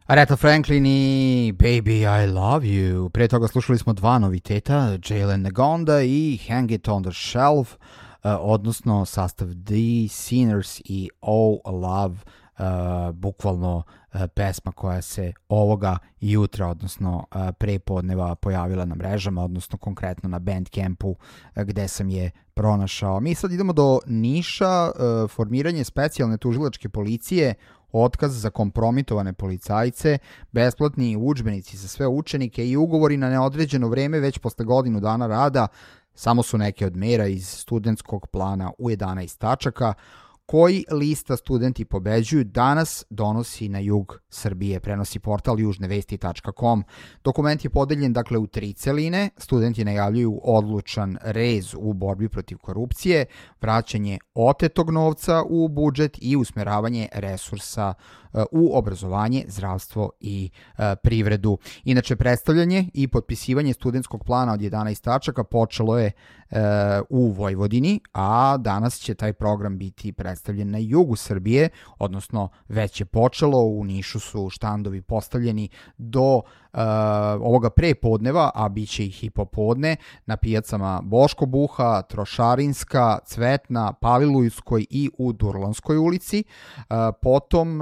Aretha Franklin i Baby I Love You. Pre toga slušali smo dva noviteta, Jalen Nagonda i Hang It On The Shelf, odnosno sastav The Sinners i Oh Love, bukvalno pesma koja se ovoga jutra, odnosno prepodneva pojavila na mrežama, odnosno konkretno na Bandcampu gde sam je pronašao. Mi sad idemo do Niša, formiranje specijalne tužilačke policije, otkaz za kompromitovane policajce, besplatni udžbenici za sve učenike i ugovori na neodređeno vreme već posle godinu dana rada, samo su neke od mera iz studentskog plana u 11 tačaka, koji lista Studenti pobeđuju danas donosi na jug Srbije, prenosi portal južnevesti.com. Dokument je podeljen dakle u 3 celine. Studenti najavljuju odlučan rez u borbi protiv korupcije, vraćanje otetog novca u budžet i usmeravanje resursa u obrazovanje, zdravstvo i privredu. Inače, predstavljanje i potpisivanje studentskog plana od 11 tačaka počelo je u Vojvodini, a danas će taj program biti predstavljen na jugu Srbije, odnosno već je počelo. U Nišu su štandovi postavljeni do ovoga prepodneva, a bit će ih i popodne na pijacama Boško Buha, Trošarinska, Cvetna, Palilujskoj i u Durlanskoj ulici. Potom